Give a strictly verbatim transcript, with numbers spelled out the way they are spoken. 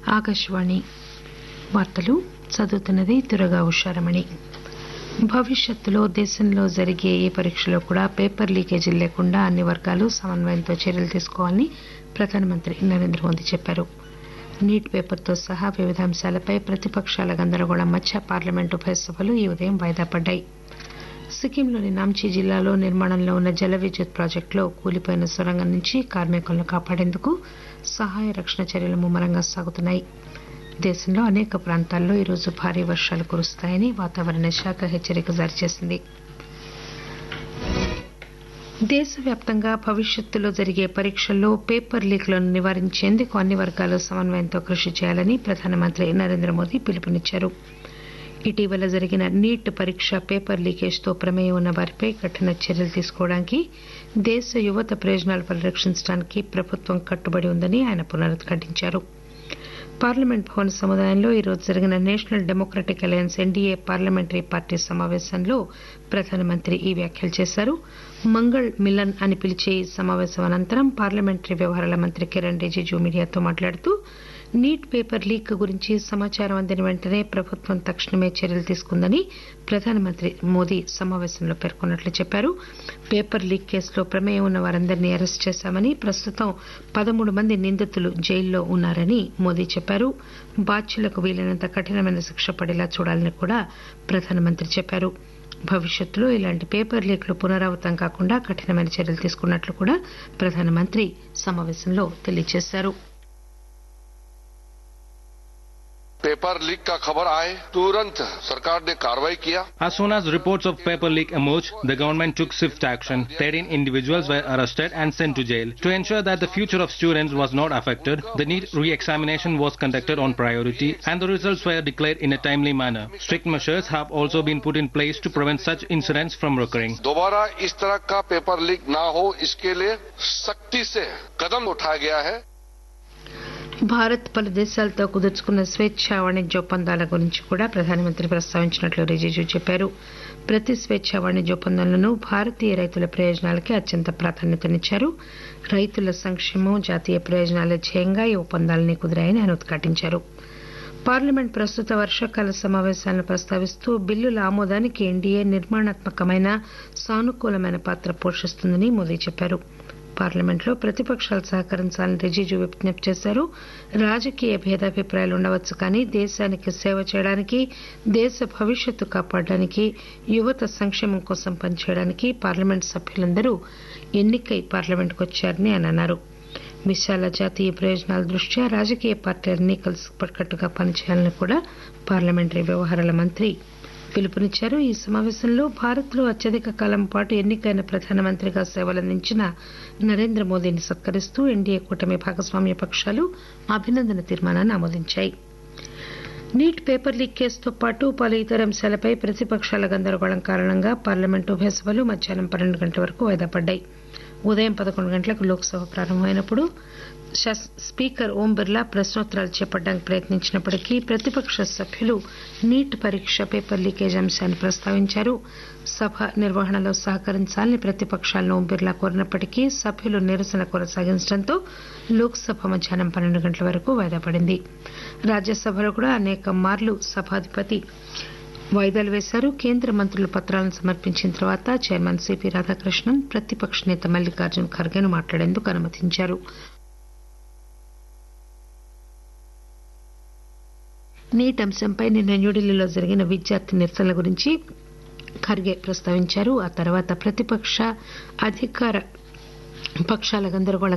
ఆకాశవాణి వార్తలు చదువుతున్నది దుర్గా ఉషారమణి. భవిష్యత్తులో దేశంలో జరిగే ఏ పరీక్షలో కూడా పేపర్ లీకేజీలు లేకుండా అన్ని వర్గాలు సమన్వయంతో చర్యలు తీసుకోవాలని ప్రధానమంత్రి నరేంద్ర మోదీ చెప్పారు. నీట్ పేపర్తో సహా వివిధ అంశాలపై ప్రతిపక్షాల గందరగోళం మధ్య పార్లమెంటు ఉభయ సభలు ఈ ఉదయం వాయిదా పడ్డాయి. సిక్కింలోని నాంచీ జిల్లాలో నిర్మాణంలో ఉన్న జల విద్యుత్ ప్రాజెక్టులో కూలిపోయిన సొరంగం నుంచి కార్మికులను కాపాడేందుకు సహాయ రక్షణ చర్యలు ముమ్మరంగా సాగుతున్నాయి. దేశంలో అనేక ప్రాంతాల్లో ఈరోజు భారీ వర్షాలు కురుస్తాయని వాతావరణ శాఖ హెచ్చరిక జారీ చేసింది. దేశవ్యాప్తంగా భవిష్యత్తులో జరిగే పరీక్షల్లో పేపర్ లీక్లను నివారించేందుకు అన్ని వర్గాలు సమన్వయంతో కృషి చేయాలని ప్రధానమంత్రి నరేంద్ర మోదీ పిలుపునిచ్చారు. ఇటీవల జరిగిన నీట్ పరీక్ష పేపర్ లీకేజ్తో ప్రమేయం ఉన్న వారిపై కఠిన చర్యలు తీసుకోవడానికి దేశ యువత ప్రయోజనాలు పరిరక్షించడానికి ప్రభుత్వం కట్టుబడి ఉందని ఆయన పునరుద్ఘాటించారు. పార్లమెంట్ భవన సముదాయంలో ఈరోజు జరిగిన national democratic alliance NDA parliamentary party సమావేశంలో ప్రధానమంత్రి ఈ వ్యాఖ్యలు చేశారు. మంగళ్ మిలన్ అని పిలిచే ఈ సమావేశం అనంతరం పార్లమెంటరీ వ్యవహారాల మంత్రి కిరణ్ రిజిజు మీడియాతో మాట్లాడుతూ నీట్ పేపర్ లీక్ గురించి సమాచారం అందిన వెంటనే ప్రభుత్వం తక్షణమే చర్యలు తీసుకుందని ప్రధానమంత్రి మోదీ సమావేశంలో పేర్కొన్నట్లు చెప్పారు. పేపర్ లీక్ కేసులో ప్రమేయం ఉన్న వారందరినీ అరెస్టు చేశామని, ప్రస్తుతం పదమూడు మంది నిందితులు జైల్లో ఉన్నారని మోదీ చెప్పారు. బాధ్యులకు వీలైనంత కఠినమైన శిక్ష పడేలా చూడాలని కూడా ప్రధానమంత్రి చెప్పారు. భవిష్యత్తులో ఇలాంటి పేపర్ లీక్లు పునరావృతం కాకుండా కఠినమైన చర్యలు తీసుకున్నట్లు కూడా ప్రధానమంత్రి సమావేశంలో తెలియజేశారు. पेपर लीक का खबर आए तुरंत सरकार ने कार्रवाई किया. As soon as reports of paper leak emerged, the government took swift action. thirteen individuals were arrested and sent to jail. To ensure that the future of students was not affected, the NEET re-examination was conducted on priority and the results were declared in a timely manner. Strict measures have also been put in place to prevent such incidents from recurring. दोबारा इस तरह का paper leak ना हो, इसके लिए सख्ती से कदम उठाया गया है. భారత్ పలు దేశాలతో కుదుర్చుకున్న స్వేచ్ఛా వాణిజ్య ఒప్పందాల గురించి కూడా ప్రధానమంత్రి ప్రస్తావించినట్లు రిజిజు చెప్పారు. ప్రతి స్వేచ్ఛా వాణిజ్య ఒప్పందంలోనూ భారతీయ రైతుల ప్రయోజనాలకే అత్యంత ప్రాధాన్యతనిచ్చారు. రైతుల సంక్షేమం, జాతీయ ప్రయోజనాల ధ్యేయంగా ఈ ఒప్పందాలని కుదిరాయని ఆయన ఉద్ఘాటించారు. పార్లమెంట్ ప్రస్తుత వర్షాకాల సమావేశాలను ప్రస్తావిస్తూ బిల్లుల ఆమోదానికి ఎన్డీఏ నిర్మాణాత్మకమైన, సానుకూలమైన పాత్ర పోషిస్తుందని మోదీ చెప్పారు. పార్లమెంట్లో ప్రతిపక్షాలు సహకరించాలని రిజిజు విజ్ఞప్తి చేశారు. రాజకీయ భేదాభిప్రాయాలు ఉండవచ్చు కానీ దేశానికి సేవ చేయడానికి, దేశ భవిష్యత్తు కాపాడడానికి, యువత సంక్షేమం కోసం పనిచేయడానికి పార్లమెంట్ సభ్యులందరూ ఎన్నికై పార్లమెంట్కు వచ్చారని ఆయన అన్నారు. విశాల జాతీయ ప్రయోజనాల దృష్ట్యా రాజకీయ పార్టీలన్నీ కలిసికట్టుగా పనిచేయాలని కూడా పార్లమెంటరీ వ్యవహారాల మంత్రి పిలుపునిచ్చారు. ఈ సమావేశంలో భారత్లో అత్యధిక కాలం పాటు ఎన్నికైన ప్రధానమంత్రిగా సేవలందించిన నరేంద్ర మోదీని సత్కరిస్తూ ఎన్డీఏ కూటమి భాగస్వామ్య పక్షాలు అభినందన తీర్మానాన్ని ఆమోదించాయి. నీట్ పేపర్ లీక్ కేసుతో పాటు పలు ఇతర అంశాలపై ప్రతిపక్షాల గందరగోళం కారణంగా పార్లమెంటు ఉభయ సభలు మధ్యాహ్నం పన్నెండు గంటల వరకు వాయిదా పడ్డాయి. ఉదయం పదకొండు గంటలకు లోక్సభ ప్రారంభమైనప్పుడు స్పీకర్ ఓం బిర్లా ప్రశ్నోత్తరాలు చేపట్టడానికి ప్రయత్నించినప్పటికీ ప్రతిపక్ష సభ్యులు నీట్ పరీక్ష పేపర్ లీకేజ్ అంశాన్ని ప్రస్తావించారు. సభ నిర్వహణలో సహకరించాలని ప్రతిపక్షాలను ఓం బిర్లా కోరినప్పటికీ సభ్యులు నిరసన కొనసాగించడంతో లోక్సభ మధ్యాహ్నం పన్నెండు గంటల వరకు వాయిదా పడింది. రాజ్యసభలో కూడా అనేక మార్లు సభాధిపతి వాయిదాలు వేశారు. కేంద్ర మంత్రులు పత్రాలను సమర్పించిన తర్వాత చైర్మన్ సిపి రాధాకృష్ణన్ ప్రతిపక్ష నేత మల్లికార్జున్ ఖర్గేను మాట్లాడేందుకు అనుమతించారు. నీట్ అంశంపై నిన్న న్యూఢిల్లీలో జరిగిన విద్యార్థి నిరసనల గురించి ఖర్గే ప్రస్తావించారు. ఆ తర్వాత ప్రతిపక్ష, అధికార పక్షాల గందరగోళం